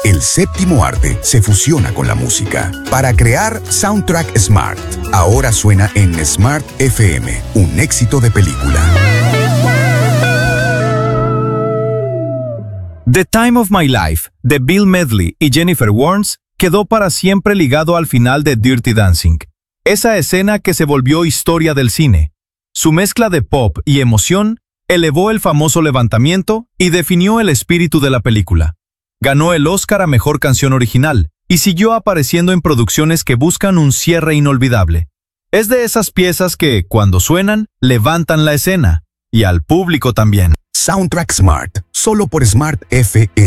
El séptimo arte se fusiona con la música para crear Soundtrack Smart. Ahora suena en Smart FM, un éxito de película. The Time of My Life, de Bill Medley y Jennifer Warnes, quedó para siempre ligado al final de Dirty Dancing. Esa escena que se volvió historia del cine. Su mezcla de pop y emoción elevó el famoso levantamiento y definió el espíritu de la película. Ganó el Oscar a Mejor Canción Original y siguió apareciendo en producciones que buscan un cierre inolvidable. Es de esas piezas que, cuando suenan, levantan la escena, y al público también. Soundtrack Smart, solo por Smart FM.